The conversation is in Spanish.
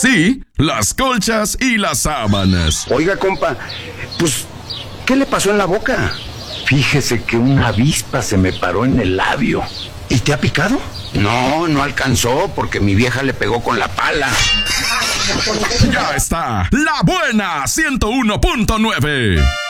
Sí, las colchas y las sábanas. Oiga, compa, pues, ¿qué le pasó en la boca? Fíjese que una avispa se me paró en el labio. ¿Y te ha picado? No, no alcanzó porque mi vieja le pegó con la pala. Ya está, La Buena 101.9.